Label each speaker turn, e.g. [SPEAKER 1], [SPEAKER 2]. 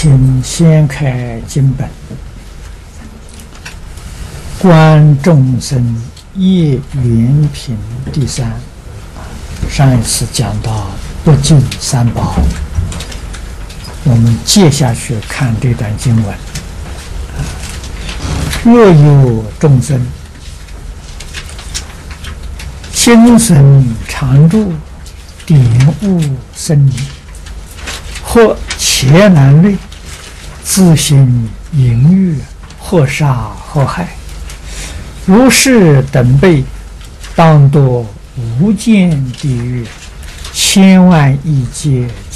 [SPEAKER 1] 请先开经本，观众生业缘品第三。上一次讲到不净三宝，我们接下去看这段经文。若有众生精神常住，点悟生理，或邪难类，自心淫欲，或杀或害，如是等辈，当堕无间地狱，千万亿劫。